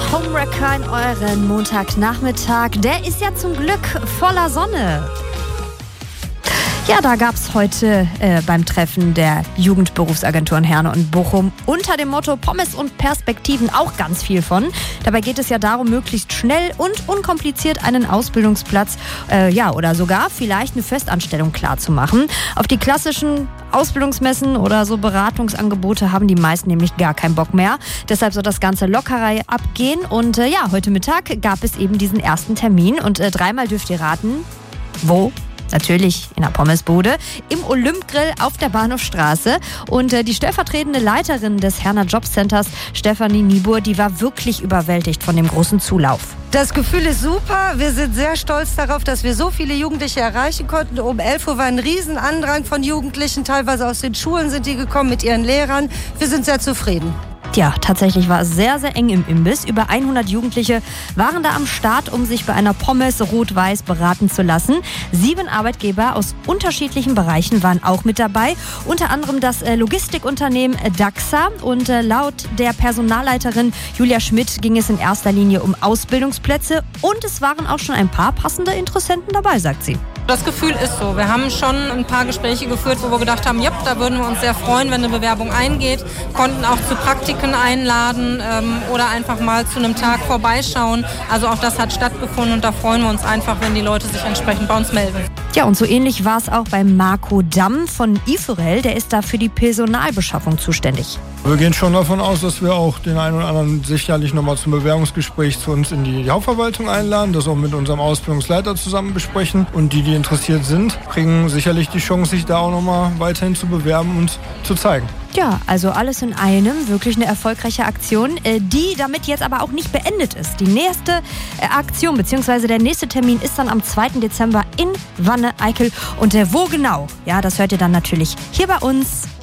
Homewrecker in euren Montagnachmittag. Der ist ja zum Glück voller Sonne. Ja, da gab es heute beim Treffen der Jugendberufsagenturen Herne und Bochum unter dem Motto Pommes und Perspektiven auch ganz viel von. Dabei geht es ja darum, möglichst schnell und unkompliziert einen Ausbildungsplatz oder sogar vielleicht eine Festanstellung klarzumachen. Auf die klassischen Ausbildungsmessen oder so Beratungsangebote haben die meisten nämlich gar keinen Bock mehr. Deshalb soll das Ganze lockerer abgehen. Und heute Mittag gab es eben diesen ersten Termin. Und dreimal dürft ihr raten, wo? Natürlich in der Pommesbude, im Olymp-Grill auf der Bahnhofstraße. Und die stellvertretende Leiterin des Herner Jobcenters, Stefanie Niebuhr, die war wirklich überwältigt von dem großen Zulauf. Das Gefühl ist super. Wir sind sehr stolz darauf, dass wir so viele Jugendliche erreichen konnten. Um 11 Uhr war ein Riesenandrang von Jugendlichen. Teilweise aus den Schulen sind die gekommen mit ihren Lehrern. Wir sind sehr zufrieden. Ja, tatsächlich war es sehr, sehr eng im Imbiss. Über 100 Jugendliche waren da am Start, um sich bei einer Pommes rot-weiß beraten zu lassen. 7 Arbeitgeber aus unterschiedlichen Bereichen waren auch mit dabei. Unter anderem das Logistikunternehmen DAXA. Und laut der Personalleiterin Julia Schmidt ging es in erster Linie um Ausbildungsplätze. Und es waren auch schon ein paar passende Interessenten dabei, sagt sie. Das Gefühl ist so. Wir haben schon ein paar Gespräche geführt, wo wir gedacht haben, ja, da würden wir uns sehr freuen, wenn eine Bewerbung eingeht. Konnten auch zu Praktiken einladen oder einfach mal zu einem Tag vorbeischauen. Also auch das hat stattgefunden und da freuen wir uns einfach, wenn die Leute sich entsprechend bei uns melden. Ja, und so ähnlich war es auch bei Marco Damm von Iforel. Der ist da für die Personalbeschaffung zuständig. Wir gehen schon davon aus, dass wir auch den einen oder anderen sicherlich nochmal zum Bewerbungsgespräch zu uns in die Hauptverwaltung einladen, das auch mit unserem Ausbildungsleiter zusammen besprechen. Und die interessiert sind, kriegen sicherlich die Chance, sich da auch nochmal weiterhin zu bewerben und zu zeigen. Ja, also alles in einem, wirklich eine erfolgreiche Aktion, die damit jetzt aber auch nicht beendet ist. Die nächste Aktion bzw. der nächste Termin ist dann am 2. Dezember in Wanne-Eickel. Und wo genau, ja, das hört ihr dann natürlich hier bei uns